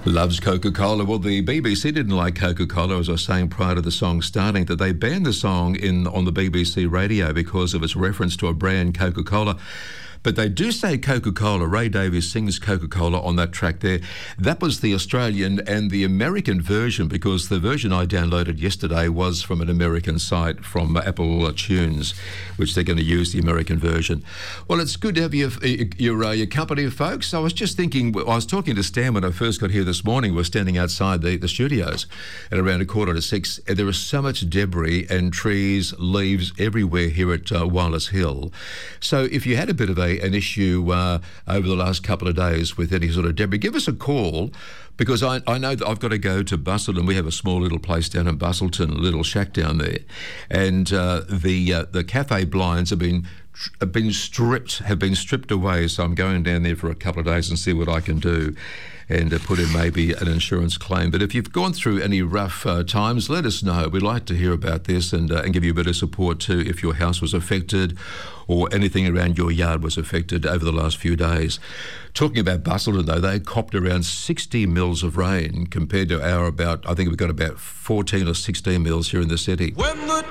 Loves Coca-Cola. Well, the BBC didn't like Coca-Cola, as I was saying prior to the song starting, that they banned the song on the BBC radio because of its reference to a brand, Coca-Cola. But they do say Coca-Cola. Ray Davies sings Coca-Cola on that track there. That was the Australian and the American version, because the version I downloaded yesterday was from an American site, from Apple Tunes, which they're going to use the American version. Well, it's good to have your company, folks. I was just thinking, I was talking to Stan when I first got here this morning. We're standing outside the studios at around 5:45, and there is so much debris and trees, leaves everywhere here at Wallace Hill. So if you had a bit of an issue over the last couple of days with any sort of debris, give us a call, because I know that I've got to go to Busselton. We have a small little place down in Busselton, a little shack down there, and the cafe blinds have been stripped away. So I'm going down there for a couple of days and see what I can do, and put in maybe an insurance claim. But if you've gone through any rough times, let us know. We'd like to hear about this and give you a bit of support too if your house was affected or anything around your yard was affected over the last few days. Talking about Busselton though, they copped around 60 mils of rain compared to I think we've got about 14 or 16 mils here in the city.